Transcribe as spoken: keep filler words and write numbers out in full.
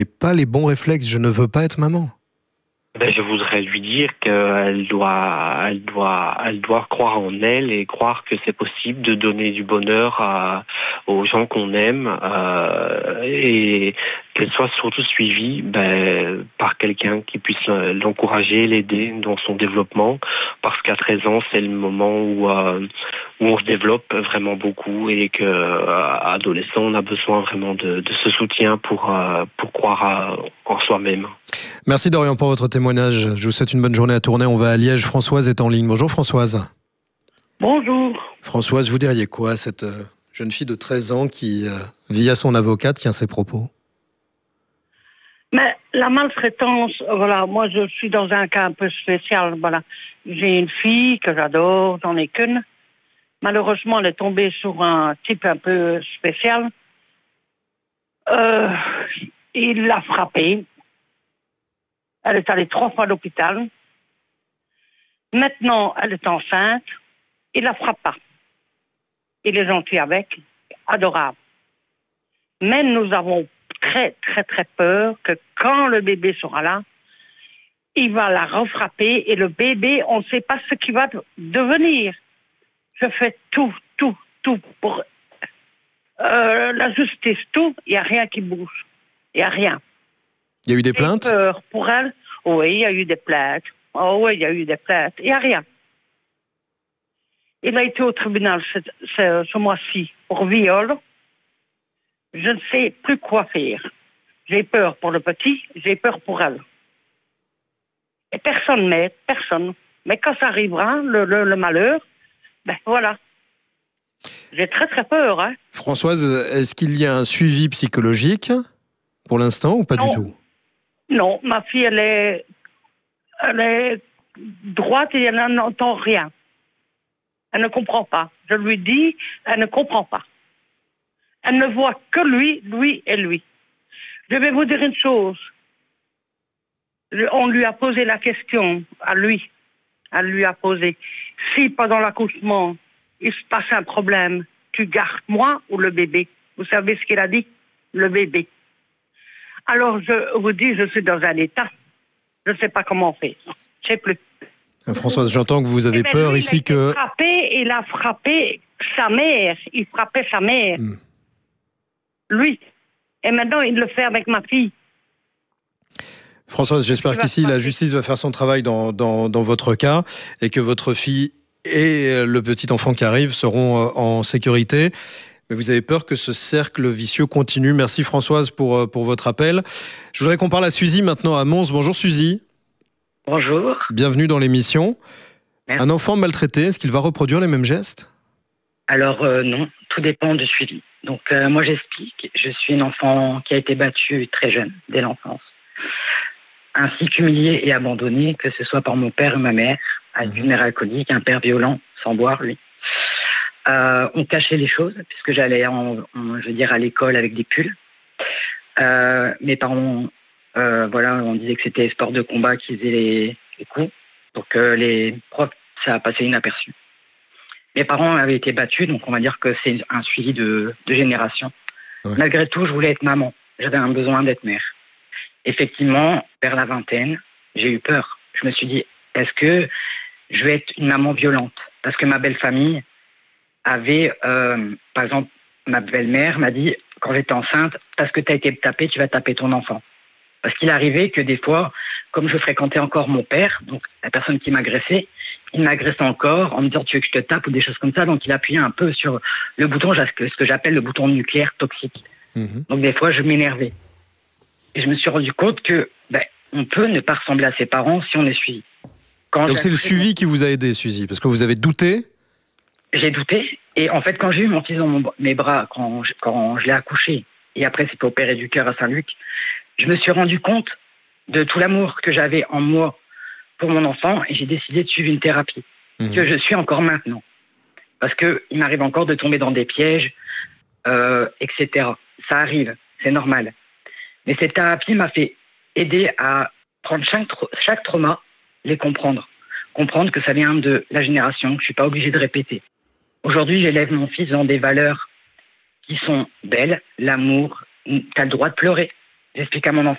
Et pas les bons réflexes, je ne veux pas être maman. Ben, je voudrais lui dire qu'elle doit, elle doit, elle doit croire en elle et croire que c'est possible de donner du bonheur à, aux gens qu'on aime euh, et qu'elle soit surtout suivie ben, par quelqu'un qui puisse l'encourager, l'aider dans son développement, parce qu'à treize ans, c'est le moment où, euh, où on se développe vraiment beaucoup et que euh, adolescent, on a besoin vraiment de, de ce soutien pour, euh, pour croire à, en soi-même. Merci Dorian pour votre témoignage. Je vous souhaite une bonne journée à Tournai. On va à Liège. Françoise est en ligne. Bonjour Françoise. Bonjour. Françoise, vous diriez quoi à cette jeune fille de treize ans qui vit à son avocate, tient ses propos? Mais la maltraitance, voilà, moi je suis dans un cas un peu spécial. Voilà, j'ai une fille que j'adore, j'en ai qu'une. Malheureusement, elle est tombée sur un type un peu spécial. Euh, il l'a frappée. Elle est allée trois fois à l'hôpital. Maintenant, elle est enceinte. Il la frappe pas. Il est gentil avec, adorable. Mais nous avons très, très, très peur que quand le bébé sera là, il va la refrapper et le bébé, on ne sait pas ce qu'il va devenir. Je fais tout, tout, tout pour euh, la justice, tout. Il n'y a rien qui bouge. Il n'y a rien. Il y a eu des plaintes? J'ai peur pour elle. Oui, il y a eu des plaintes. Oh oui, il y a eu des plaintes. Il n'y a rien. Il a été au tribunal ce, ce, ce mois-ci pour viol. Je ne sais plus quoi faire. J'ai peur pour le petit, j'ai peur pour elle. Et personne m'aide, personne. Mais quand ça arrivera, le, le, le malheur, ben voilà. J'ai très très peur. Hein. Françoise, est-ce qu'il y a un suivi psychologique pour l'instant ou pas non. du tout? Non, ma fille, elle est, elle est droite et elle n'entend rien. Elle ne comprend pas. Je lui dis, elle ne comprend pas. Elle ne voit que lui, lui et lui. Je vais vous dire une chose. On lui a posé la question, à lui. Elle lui a posé. Si pendant l'accouchement, il se passe un problème, tu gardes moi ou le bébé? Vous savez ce qu'il a dit? Le bébé. Alors, je vous dis, je suis dans un état. Je ne sais pas comment on fait. Je ne sais plus. Françoise, j'entends que vous avez ben peur lui, ici il a été que... frappé, il a frappé sa mère. Il frappait sa mère. Hmm. Lui. Et maintenant, il le fait avec ma fille. Françoise, j'espère qu'ici, la justice va faire son travail dans, dans, dans votre cas et que votre fille et le petit enfant qui arrive seront en sécurité. Mais vous avez peur que ce cercle vicieux continue. Merci Françoise pour, pour votre appel. Je voudrais qu'on parle à Suzy maintenant à Mons. Bonjour Suzy. Bonjour. Bienvenue dans l'émission. Merci. Un enfant maltraité, est-ce qu'il va reproduire les mêmes gestes? Alors euh, non, tout dépend du suivi. Donc euh, moi j'explique, je suis une enfant qui a été battue très jeune, dès l'enfance, ainsi qu'humiliée et abandonnée, que ce soit par mon père et ma mère, avec une mère alcoolique, un père violent, sans boire lui. Euh, on cachait les choses, puisque j'allais en, en, je veux dire, à l'école avec des pulls. Euh, mes parents, euh, voilà, on disait que c'était sport de combat qui faisait les, les coups. Donc euh, les profs, ça a passé inaperçu. Mes parents avaient été battus, donc on va dire que c'est un suivi de, de génération. Ouais. Malgré tout, je voulais être maman. J'avais un besoin d'être mère. Effectivement, vers la vingtaine, j'ai eu peur. Je me suis dit, est-ce que je vais être une maman violente? Parce que ma belle famille avait, euh, par exemple, ma belle-mère m'a dit, quand j'étais enceinte, parce que tu as été tapée, tu vas taper ton enfant. Parce qu'il arrivait que des fois, comme je fréquentais encore mon père, donc la personne qui m'agressait, il m'agressait encore en me disant tu veux que je te tape ou des choses comme ça. Donc il appuyait un peu sur le bouton, ce que j'appelle le bouton nucléaire toxique. Mmh. Donc des fois, je m'énervais. Et je me suis rendu compte que ben, on peut ne pas ressembler à ses parents si on est suivi. Quand donc c'est le suivi qui vous a aidé, Suzy, parce que vous avez douté? J'ai douté. Et en fait, quand j'ai eu mon fils dans mon, mes bras, quand je, quand je l'ai accouché, et après c'était opéré du cœur à Saint-Luc, je me suis rendu compte de tout l'amour que j'avais en moi pour mon enfant et j'ai décidé de suivre une thérapie mmh. que je suis encore maintenant. Parce qu'il m'arrive encore de tomber dans des pièges, euh, et cetera. Ça arrive, c'est normal. Mais cette thérapie m'a fait aider à prendre chaque, chaque trauma, les comprendre. Comprendre que ça vient de la génération, que je ne suis pas obligée de répéter. Aujourd'hui, j'élève mon fils dans des valeurs qui sont belles, l'amour, tu as le droit de pleurer. J'explique à mon enfant